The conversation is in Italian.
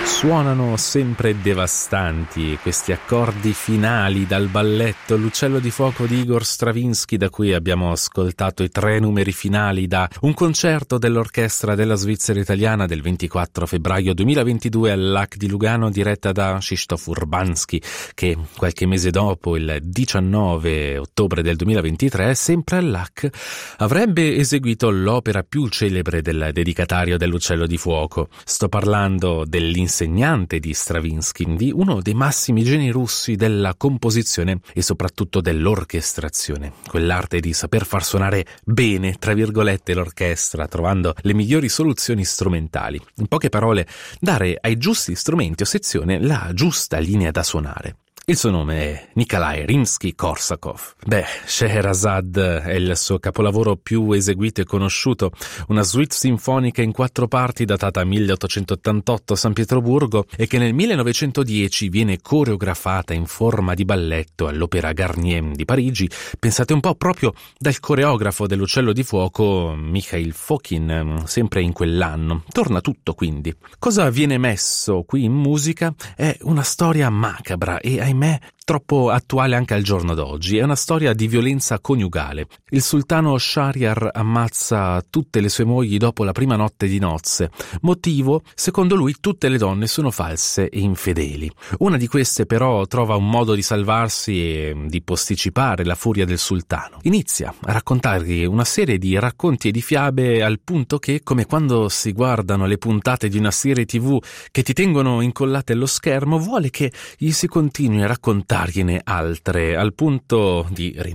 Suonano sempre devastanti questi accordi finali dal balletto L'uccello di fuoco di Igor Stravinsky, da cui abbiamo ascoltato i 3 numeri finali da un concerto dell'orchestra della Svizzera italiana del 24 febbraio 2022 al LAC di Lugano, diretta da Krzysztof Urbanski, che qualche mese dopo, il 19 ottobre del 2023, sempre al LAC, avrebbe eseguito l'opera più celebre del dedicatario dell'uccello di fuoco. Sto parlando dell'insegnante di Stravinsky, di uno dei massimi geni russi della composizione e soprattutto dell'orchestrazione, quell'arte di saper far suonare bene, tra virgolette, l'orchestra, trovando le migliori soluzioni strumentali. In poche parole, dare ai giusti strumenti o sezione la giusta linea da suonare. Il suo nome è Nikolai Rimsky-Korsakov. Scheherazade è il suo capolavoro più eseguito e conosciuto, una suite sinfonica in 4 parti datata 1888 a San Pietroburgo e che nel 1910 viene coreografata in forma di balletto all'Opéra Garnier di Parigi, pensate un po' proprio dal coreografo dell'Uccello di Fuoco Mikhail Fokin, sempre in quell'anno. Torna tutto quindi. Cosa viene messo qui in musica è una storia macabra e ahimè troppo attuale anche al giorno d'oggi. È una storia di violenza coniugale. Il sultano Shahriar ammazza tutte le sue mogli dopo la prima notte di nozze. Motivo? Secondo lui tutte le donne sono false e infedeli. Una di queste però trova un modo di salvarsi e di posticipare la furia del sultano. Inizia a raccontargli una serie di racconti e di fiabe al punto che, come quando si guardano le puntate di una serie TV che ti tengono incollate allo schermo, vuole che gli si continui a raccontargliene altre, al punto di